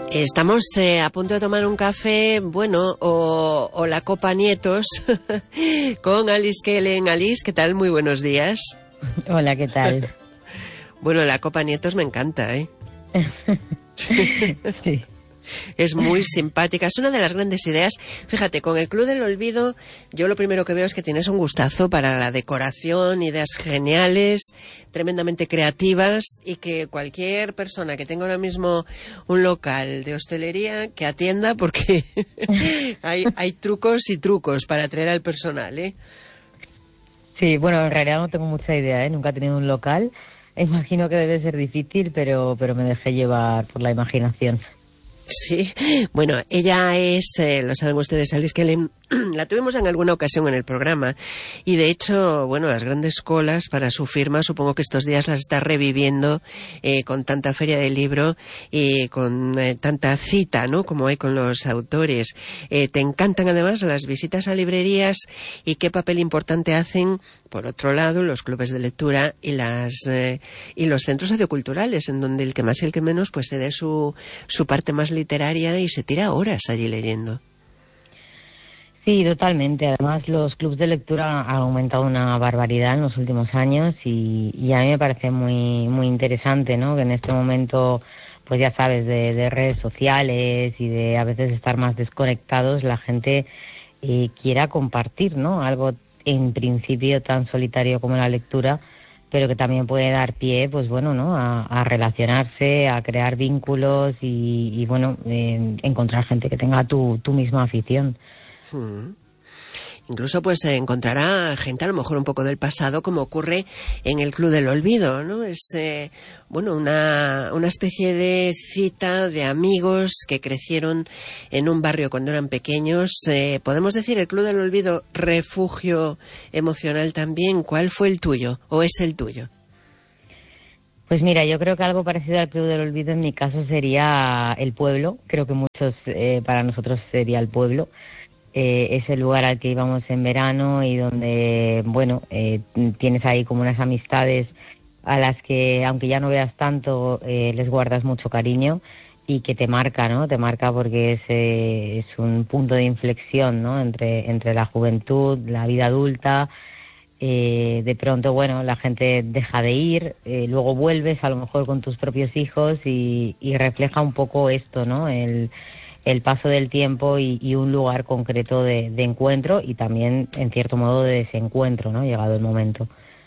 Estamos a punto de tomar un café, bueno, o la copa Nietos con Alice Kellen. Alice, ¿qué tal? Muy buenos días. Hola, ¿qué tal? Bueno, la copa Nietos me encanta, ¿eh? Sí. Es muy simpática, es una de las grandes ideas. Fíjate, con el Club del Olvido, yo lo primero que veo es que tienes un gustazo para la decoración, ideas geniales, tremendamente creativas, y que cualquier persona que tenga ahora mismo un local de hostelería, que atienda, porque hay trucos y trucos para atraer al personal, ¿eh? Sí, bueno, en realidad no tengo mucha idea, ¿eh? Nunca he tenido un local. Imagino que debe ser difícil, pero me dejé llevar por la imaginación. Sí, bueno, ella es, lo saben ustedes, Alice Kellen, la tuvimos en alguna ocasión en el programa, y de hecho, bueno, las grandes colas para su firma, supongo que estos días las está reviviendo con tanta feria del libro y con tanta cita, ¿no?, como hay con los autores. Te encantan además las visitas a librerías y qué papel importante hacen, por otro lado, los clubes de lectura y los centros socioculturales, en donde el que más y el que menos pues cede su parte más literaria y se tira horas allí leyendo. Sí, totalmente. Además, los clubes de lectura han aumentado una barbaridad en los últimos años y a mí me parece muy muy interesante, ¿no?, que en este momento, pues ya sabes, de redes sociales y de a veces estar más desconectados, la gente quiera compartir, ¿no?, algo en principio tan solitario como la lectura, pero que también puede dar pie, pues bueno, ¿no?, a relacionarse, a crear vínculos y bueno, encontrar gente que tenga tu misma afición. Incluso pues se encontrará gente a lo mejor un poco del pasado, como ocurre en el Club del Olvido, ¿no? Es bueno, una especie de cita de amigos que crecieron en un barrio cuando eran pequeños. Podemos decir, el Club del Olvido, refugio emocional también. ¿Cuál fue el tuyo o es el tuyo? Pues mira, yo creo que algo parecido al Club del Olvido en mi caso sería el pueblo. Creo que muchos, para nosotros sería el pueblo. Es el lugar al que íbamos en verano y donde, bueno, tienes ahí como unas amistades a las que, aunque ya no veas tanto, les guardas mucho cariño y que te marca, ¿no? Te marca porque es un punto de inflexión, ¿no?, entre la juventud, la vida adulta. De pronto, bueno, la gente deja de ir, luego vuelves a lo mejor con tus propios hijos y refleja un poco esto, ¿no?, el paso del tiempo y un lugar concreto de encuentro y también, en cierto modo, de desencuentro, ¿no?, llegado el momento.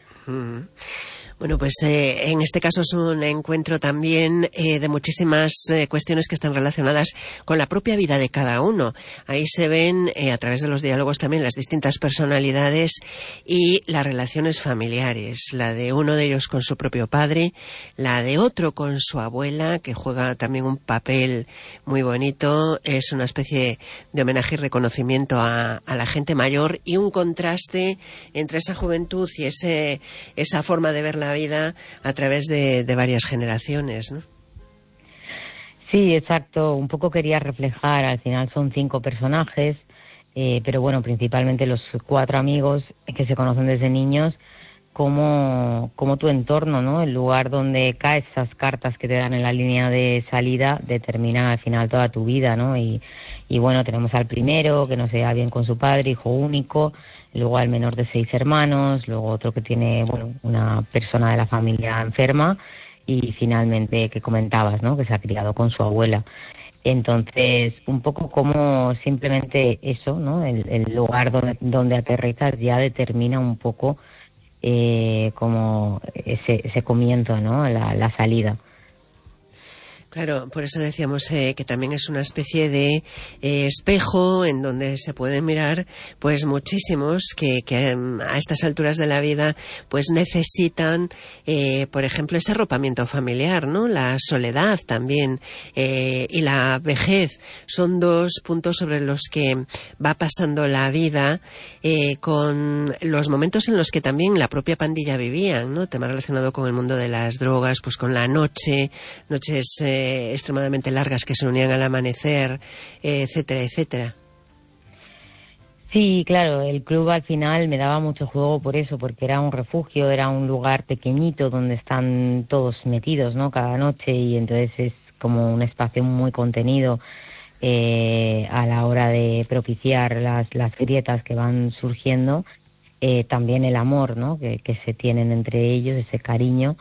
Bueno, pues en este caso es un encuentro también de muchísimas cuestiones que están relacionadas con la propia vida de cada uno. Ahí se ven a través de los diálogos también las distintas personalidades y las relaciones familiares. La de uno de ellos con su propio padre, la de otro con su abuela, que juega también un papel muy bonito. Es una especie de homenaje y reconocimiento a la gente mayor y un contraste entre esa juventud y esa forma de ver la vida a través de varias generaciones, ¿no? Sí, exacto. Un poco quería reflejar, al final son 5 personajes, pero bueno, principalmente los 4 amigos que se conocen desde niños, como tu entorno, ¿no?, el lugar donde caes, esas cartas que te dan en la línea de salida, determinan al final toda tu vida, ¿no? Y bueno, tenemos al primero, que no se lleva bien con su padre, hijo único, luego al menor de 6 hermanos, luego otro que tiene, bueno, una persona de la familia enferma, y finalmente, que comentabas, ¿no?, que se ha criado con su abuela. Entonces, un poco como simplemente eso, ¿no?, el lugar donde aterrizas ya determina un poco como ese comienzo, ¿no?, la salida. Claro, por eso decíamos que también es una especie de espejo en donde se pueden mirar pues muchísimos que a estas alturas de la vida pues necesitan, por ejemplo, ese arropamiento familiar, ¿no? La soledad también y la vejez son 2 puntos sobre los que va pasando la vida, con los momentos en los que también la propia pandilla vivían, ¿no? Tema relacionado con el mundo de las drogas, pues con la noches extremadamente largas que se unían al amanecer, etcétera, etcétera. Sí, claro, el club al final me daba mucho juego por eso, porque era un refugio, era un lugar pequeñito donde están todos metidos, ¿no?, cada noche, y entonces es como un espacio muy contenido a la hora de propiciar las grietas que van surgiendo, también el amor, ¿no? que se tienen entre ellos, ese cariño,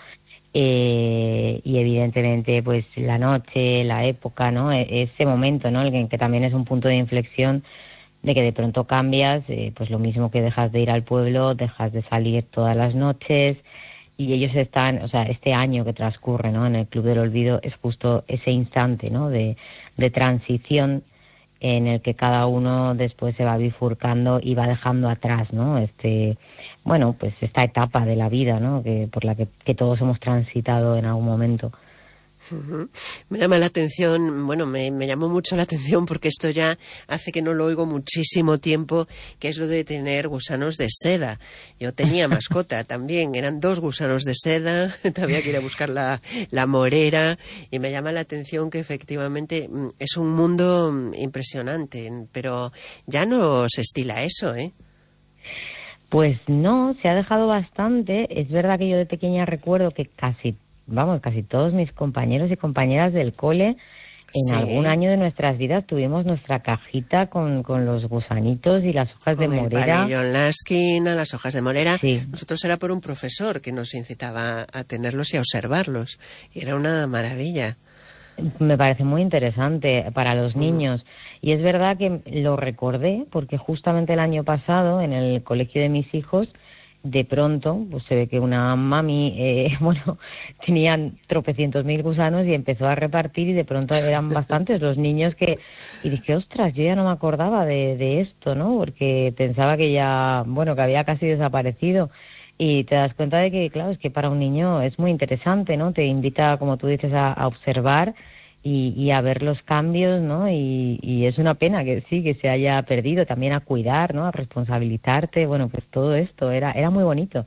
y evidentemente pues la noche, la época, ¿no? Ese momento, ¿no? El que también es un punto de inflexión de que de pronto cambias, pues lo mismo que dejas de ir al pueblo, dejas de salir todas las noches, y ellos están, o sea, este año que transcurre, ¿no? En el Club del Olvido es justo ese instante, ¿no? De transición en el que cada uno después se va bifurcando y va dejando atrás, ¿no? Bueno, pues esta etapa de la vida, ¿no? Por la que todos hemos transitado en algún momento. Uh-huh. Me llama la atención, bueno, me llamó mucho la atención porque esto ya hace que no lo oigo muchísimo tiempo, que es lo de tener gusanos de seda. Yo tenía mascota también, eran 2 gusanos de seda, había que ir a buscar la morera, y me llama la atención que efectivamente es un mundo impresionante, pero ya no se estila eso, ¿eh? Pues no, se ha dejado bastante. Es verdad que yo de pequeña recuerdo que casi todos mis compañeros y compañeras del cole, en algún año de nuestras vidas tuvimos nuestra cajita con los gusanitos y las hojas de morera. El palillo en la esquina, las hojas de morera. Sí. Nosotros era por un profesor que nos incitaba a tenerlos y a observarlos. Y era una maravilla. Me parece muy interesante para los niños. Y es verdad que lo recordé porque justamente el año pasado, en el colegio de mis hijos, de pronto, pues se ve que una mami, tenían tropecientos mil gusanos y empezó a repartir, y de pronto eran bastantes los niños y dije, ostras, yo ya no me acordaba de esto, ¿no? Porque pensaba que ya, que había casi desaparecido. Y te das cuenta de que, claro, es que para un niño es muy interesante, ¿no? Te invita, como tú dices, a observar y a ver los cambios, ¿no? Y es una pena que sí, que se haya perdido, también a cuidar, ¿no? A responsabilizarte, pues todo esto era muy bonito.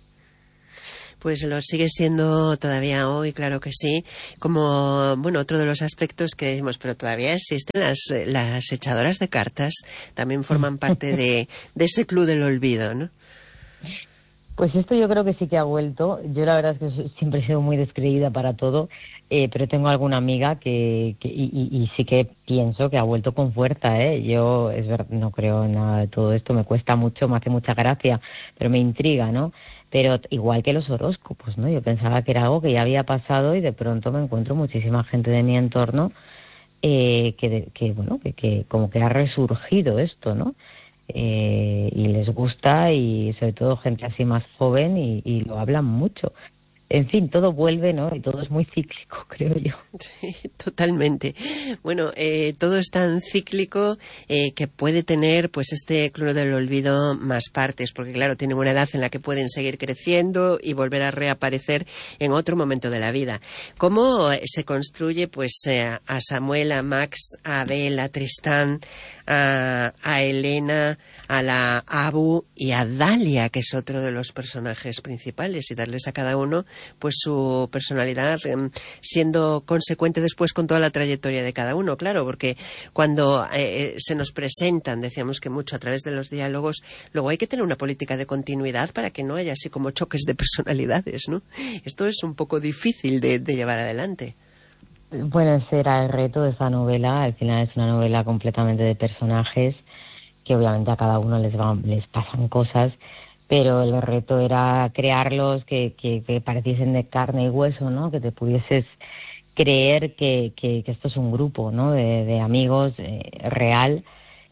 Pues lo sigue siendo todavía hoy, claro que sí. Como, otro de los aspectos que decimos, pero todavía existen las echadoras de cartas, también forman parte de ese club del olvido, ¿no? Pues esto yo creo que sí que ha vuelto. Yo la verdad es que siempre he sido muy descreída para todo, pero tengo alguna amiga que sí que pienso que ha vuelto con fuerza, ¿eh? Yo es verdad, no creo en nada de todo esto, me cuesta mucho, me hace mucha gracia, pero me intriga, ¿no? Pero igual que los horóscopos, ¿no? Yo pensaba que era algo que ya había pasado y de pronto me encuentro muchísima gente de mi entorno que como que ha resurgido esto, ¿no? Y les gusta, y sobre todo gente así más joven, y lo hablan mucho. En fin, todo vuelve, ¿no? Y todo es muy cíclico, creo yo. Sí, totalmente. Todo es tan cíclico que puede tener, pues, este Club del Olvido más partes, porque claro, tienen una edad en la que pueden seguir creciendo y volver a reaparecer en otro momento de la vida. ¿Cómo se construye, pues, a Samuel, a Max, a Abel, a Tristán, a Elena, a la Abu y a Dalia, que es otro de los personajes principales, y darles a cada uno pues su personalidad, siendo consecuente después con toda la trayectoria de cada uno, claro, porque cuando se nos presentan, decíamos que mucho a través de los diálogos, luego hay que tener una política de continuidad para que no haya así como choques de personalidades, ¿no? Esto es un poco difícil de llevar adelante. Bueno, ese era el reto de esa novela. Al final es una novela completamente de personajes que obviamente a cada uno les pasan cosas, pero el reto era crearlos que pareciesen de carne y hueso, ¿no? Que te pudieses creer que esto es un grupo, ¿no? De amigos real.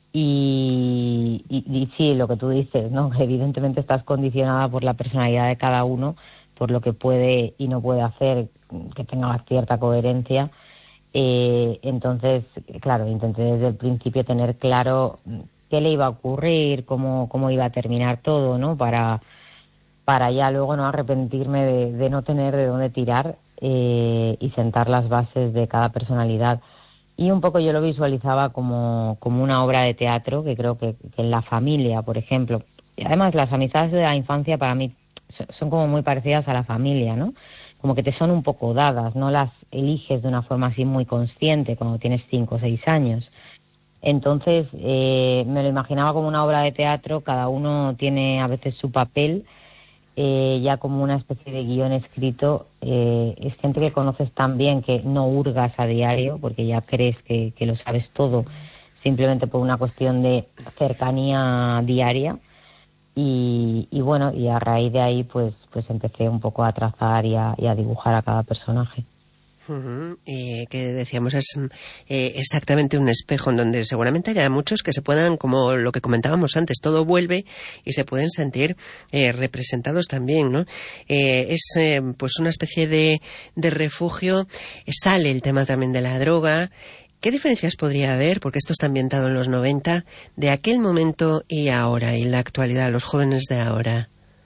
Y sí, lo que tú dices, ¿no? Que evidentemente estás condicionada por la personalidad de cada uno, por lo que puede y no puede hacer, que tenga cierta coherencia. Entonces, claro, intenté desde el principio tener claro qué le iba a ocurrir, cómo iba a terminar todo, ¿no? Para ya luego no arrepentirme de no tener de dónde tirar, y sentar las bases de cada personalidad. Y un poco yo lo visualizaba como una obra de teatro, que creo que en la familia, por ejemplo. Además, las amistades de la infancia para mí son como muy parecidas a la familia, ¿no? Como que te son un poco dadas, no las eliges de una forma así muy consciente cuando tienes 5 o 6 años. Entonces, me lo imaginaba como una obra de teatro, cada uno tiene a veces su papel, ya como una especie de guión escrito. Es gente que conoces tan bien que no hurgas a diario, porque ya crees que lo sabes todo, simplemente por una cuestión de cercanía diaria. Y bueno, y a raíz de ahí pues empecé un poco a trazar y a dibujar a cada personaje. Y que decíamos es exactamente un espejo en donde seguramente haya muchos que se puedan, como lo que comentábamos antes, todo vuelve y se pueden sentir representados también, ¿no? Es pues una especie de refugio. Sale el tema también de la droga. ¿Qué diferencias podría haber, porque esto está ambientado en los 90, de aquel momento y ahora, y la actualidad, los jóvenes de ahora?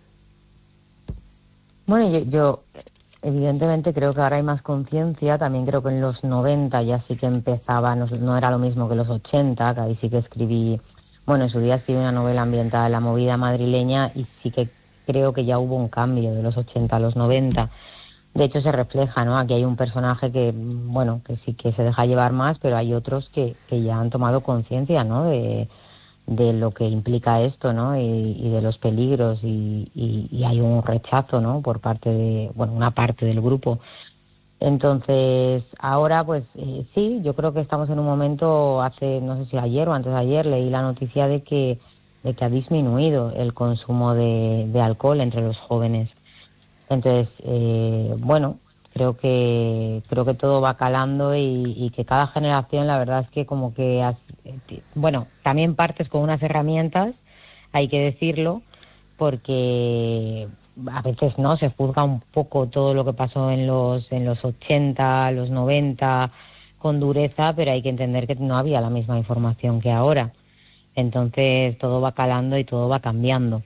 Bueno, yo evidentemente creo que ahora hay más conciencia. También creo que en los 90 ya sí que empezaba, no era lo mismo que los 80, que ahí sí que escribí, bueno, en su día escribí una novela ambientada en la movida madrileña, y sí que creo que ya hubo un cambio de los 80 a los 90. De hecho se refleja, ¿no? Aquí hay un personaje que, bueno, que sí que se deja llevar más, pero hay otros que ya han tomado conciencia, ¿no? De lo que implica esto, ¿no? Y de los peligros, y hay un rechazo, ¿no? Por parte de, bueno, una parte del grupo. Entonces, ahora, pues sí, yo creo que estamos en un momento, hace, no sé si ayer o antes de ayer, leí la noticia de que ha disminuido el consumo de alcohol entre los jóvenes. Entonces, bueno, creo que todo va calando, y que cada generación, la verdad es que como que, bueno, también partes con unas herramientas, hay que decirlo, porque a veces no se juzga un poco todo lo que pasó en los 80, los 90 con dureza, pero hay que entender que no había la misma información que ahora. Entonces todo va calando y todo va cambiando.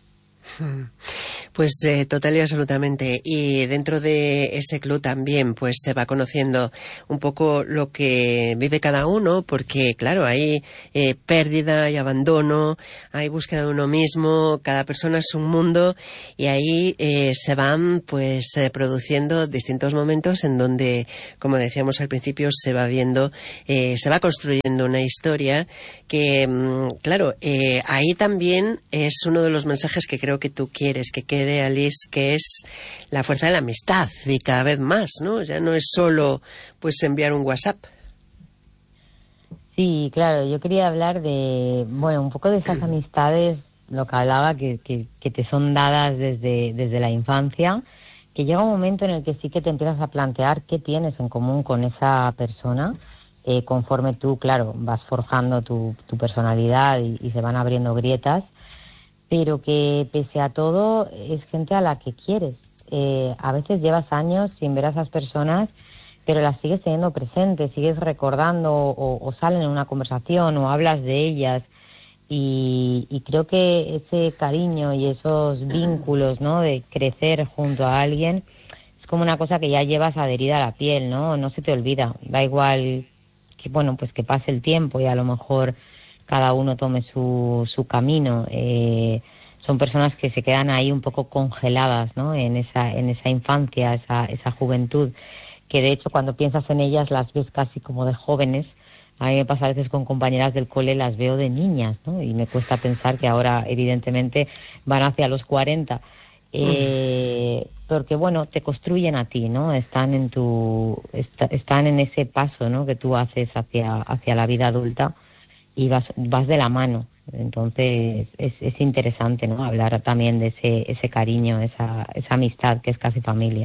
Pues total y absolutamente. Y dentro de ese club también pues se va conociendo un poco lo que vive cada uno, porque claro, hay pérdida, hay abandono, hay búsqueda de uno mismo, cada persona es un mundo, y ahí se van pues produciendo distintos momentos en donde, como decíamos al principio, se va viendo, se va construyendo una historia que, claro, ahí también es uno de los mensajes que creo que tú quieres que quede, Alice, que es la fuerza de la amistad, y cada vez más, ¿no? Ya no es solo pues enviar un WhatsApp. Sí, claro, yo quería hablar de, bueno, un poco de esas amistades, lo que hablaba, que te son dadas desde la infancia, que llega un momento en el que sí que te empiezas a plantear qué tienes en común con esa persona, conforme tú, claro, vas forjando tu personalidad, y se van abriendo grietas, pero que pese a todo es gente a la que quieres. A veces llevas años sin ver a esas personas, pero las sigues teniendo presentes, sigues recordando, o salen en una conversación o hablas de ellas, y creo que ese cariño y esos vínculos, ¿no?, de crecer junto a alguien, es como una cosa que ya llevas adherida a la piel, ¿no? No se te olvida. Da igual que, bueno, pues que pase el tiempo y a lo mejor cada uno tome su camino. Son personas que se quedan ahí un poco congeladas, ¿no?, en esa infancia, esa juventud, que de hecho cuando piensas en ellas las ves casi como de jóvenes. A mí me pasa a veces con compañeras del cole, las veo de niñas, ¿no? Y me cuesta pensar que ahora evidentemente van hacia los 40. Porque bueno, te construyen a ti, ¿no? Están en ese paso, ¿no?, que tú haces hacia la vida adulta, y vas de la mano. Entonces es interesante, ¿no?, hablar también de ese cariño, esa amistad que es casi familia.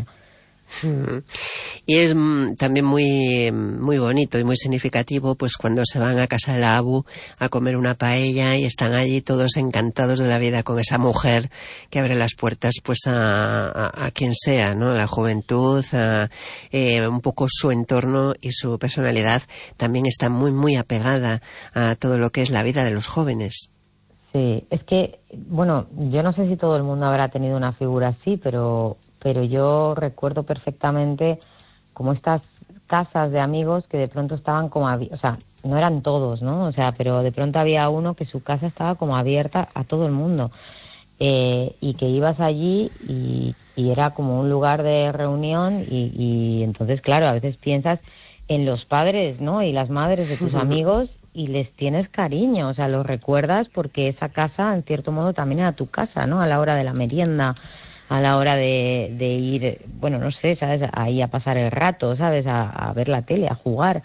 Y es también muy muy bonito y muy significativo pues cuando se van a casa de la Abu a comer una paella, y están allí todos encantados de la vida con esa mujer que abre las puertas pues a quien sea, ¿no?, la juventud, un poco su entorno, y su personalidad también está muy muy apegada a todo lo que es la vida de los jóvenes. Sí, es que, bueno, yo no sé si todo el mundo habrá tenido una figura así, pero yo recuerdo perfectamente como estas casas de amigos que de pronto estaban como, o sea, no eran todos, ¿no? O sea, pero de pronto había uno que su casa estaba como abierta a todo el mundo, y que ibas allí y era como un lugar de reunión, y entonces, claro, a veces piensas en los padres, ¿no?, y las madres de tus amigos, y les tienes cariño, o sea, los recuerdas porque esa casa, en cierto modo, también era tu casa, ¿no?, a la hora de la merienda, a la hora de ir, bueno, no sé, ¿sabes? Ahí a pasar el rato, ¿sabes? A ver la tele, a jugar.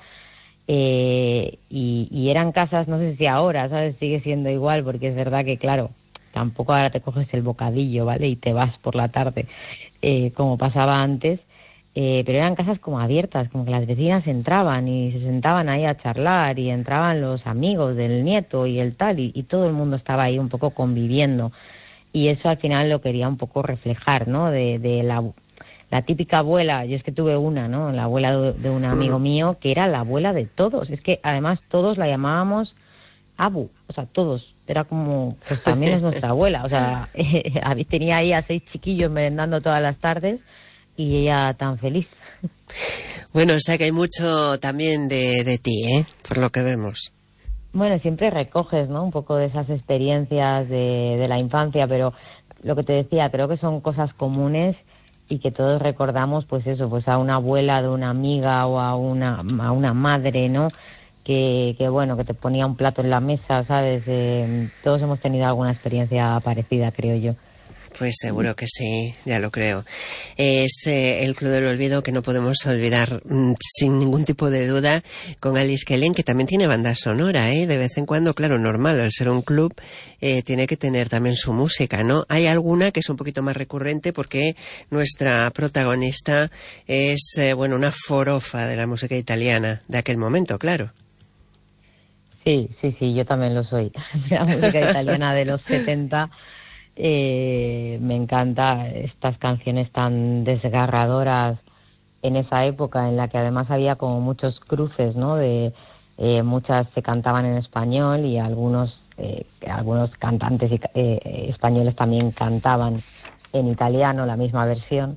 Y eran casas, no sé si ahora, ¿sabes? Sigue siendo igual, porque es verdad que, claro, tampoco ahora te coges el bocadillo, ¿vale? Y te vas por la tarde, como pasaba antes. Pero eran casas como abiertas, como que las vecinas entraban y se sentaban ahí a charlar y entraban los amigos del nieto y el tal, y todo el mundo estaba ahí un poco conviviendo. Y eso al final lo quería un poco reflejar, ¿no? De la típica abuela, yo es que tuve una, ¿no? La abuela de un amigo mío, que era la abuela de todos. Es que además todos la llamábamos Abu, o sea, todos. Era como, pues también es nuestra abuela. O sea, tenía ahí a 6 chiquillos merendando todas las tardes y ella tan feliz. Bueno, o sea que hay mucho también de ti, por lo que vemos. Bueno, siempre recoges, ¿no? Un poco de esas experiencias de la infancia, pero lo que te decía, creo que son cosas comunes y que todos recordamos, pues eso, pues a una abuela de una amiga o a una madre, ¿no? Que bueno, que te ponía un plato en la mesa, ¿sabes? Todos hemos tenido alguna experiencia parecida, creo yo. Pues seguro que sí, ya lo creo. Es el Club del Olvido, que no podemos olvidar sin ningún tipo de duda, con Alice Kellen, que también tiene banda sonora, de vez en cuando, claro, normal, al ser un club tiene que tener también su música, ¿no? Hay alguna que es un poquito más recurrente porque nuestra protagonista es, una forofa de la música italiana de aquel momento, claro. Sí, yo también lo soy. La música italiana de los 70... me encanta estas canciones tan desgarradoras en esa época en la que además había como muchos cruces, ¿no? Muchas se cantaban en español y algunos cantantes españoles también cantaban en italiano la misma versión,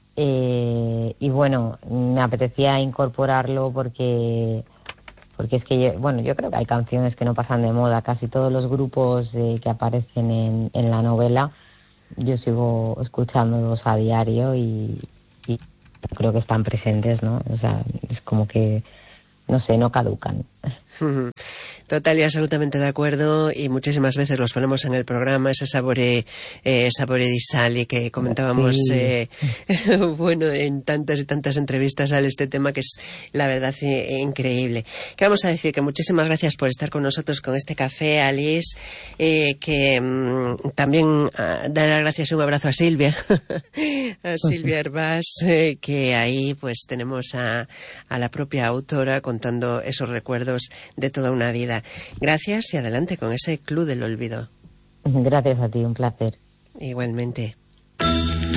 y bueno, me apetecía incorporarlo porque es que, yo creo que hay canciones que no pasan de moda. Casi todos los grupos que aparecen en la novela, yo sigo escuchándolos a diario y creo que están presentes, ¿no? O sea, es como que, no sé, no caducan. Total y absolutamente de acuerdo, y muchísimas veces los ponemos en el programa, ese Sapore di Sali que comentábamos, Sí. en tantas y tantas entrevistas a este tema, que es la verdad increíble. ¿Qué vamos a decir? Que muchísimas gracias por estar con nosotros con este café, Alice, que también dar las gracias y un abrazo a Silvia, a Silvia Herbás, que ahí pues tenemos a la propia autora contando esos recuerdos de toda una vida. Gracias y adelante con ese Club del Olvido. Gracias a ti, un placer. Igualmente.